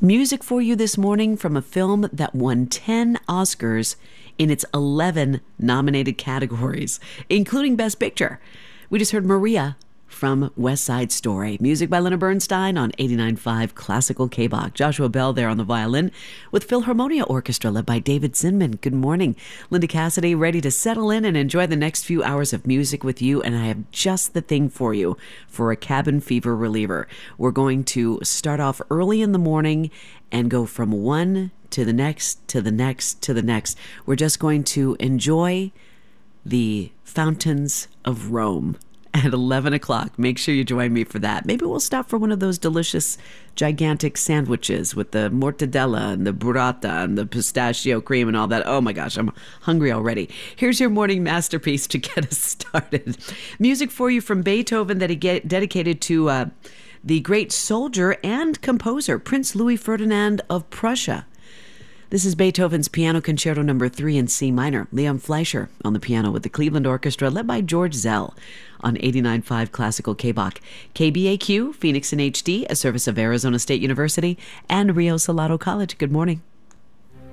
Music for you this morning from a film that won 10 Oscars in its 11 nominated categories, including Best Picture. We just heard Maria from West Side Story. Music by Leonard Bernstein on 89.5 Classical KBOC. Joshua Bell there on the violin with Philharmonia Orchestra led by David Zinman. Good morning. Linda Cassidy ready to settle in and enjoy the next few hours of music with you, and I have just the thing for you for a cabin fever reliever. We're going to start off early in the morning and go from one to the next, to the next, to the next. We're just going to enjoy the fountains of Rome at 11 o'clock. Make sure you join me for that. Maybe we'll stop for one of those delicious, gigantic sandwiches with the mortadella and the burrata and the pistachio cream and all that. Oh my gosh, I'm hungry already. Here's your morning masterpiece to get us started. Music for you from Beethoven that he dedicated to the great soldier and composer, Prince Louis Ferdinand of Prussia. This is Beethoven's Piano Concerto No. 3 in C minor. Leon Fleischer on the piano with the Cleveland Orchestra led by George Zell on 89.5 Classical KBOC. KBAQ, Phoenix in HD, a service of Arizona State University and Rio Salado College. Good morning.